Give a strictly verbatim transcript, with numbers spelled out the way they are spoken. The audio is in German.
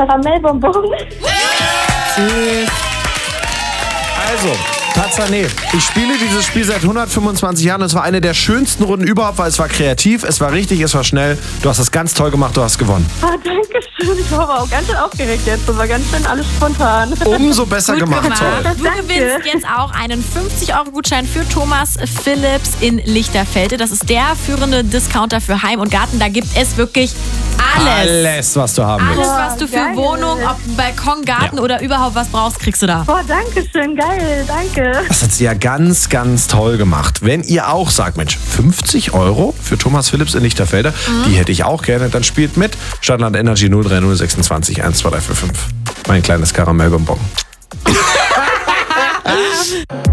Karamellbonbon. Tschüss. Also, Tazané, ich spiele dieses Spiel seit hundertfünfundzwanzig Jahren. Es war eine der schönsten Runden überhaupt, weil es war kreativ, es war richtig, es war schnell. Du hast das ganz toll gemacht, du hast gewonnen. Oh, danke schön. Ich war aber auch ganz schön aufgeregt jetzt. Das war ganz schön alles spontan. Umso besser gemacht, gemacht. toll. Du gewinnst jetzt auch einen fünfzig Euro Gutschein für Thomas Philips in Lichterfelde. Das ist der führende Discounter für Heim und Garten. Da gibt es wirklich alles. Alles, was du haben Alles, willst. was du für Geil. Wohnung, ob Balkon, Garten Ja. oder überhaupt was brauchst, kriegst du da. Oh, danke schön. Geil. Danke. Das hat sie ja ganz, ganz toll gemacht. Wenn ihr auch sagt, Mensch, fünfzig Euro für Thomas Philips in Lichterfelde, mhm. die hätte ich auch gerne, dann spielt mit. Stadtland Energy null drei null sechsundzwanzig eins zwei drei vier fünf. Mein kleines Karamellbonbon.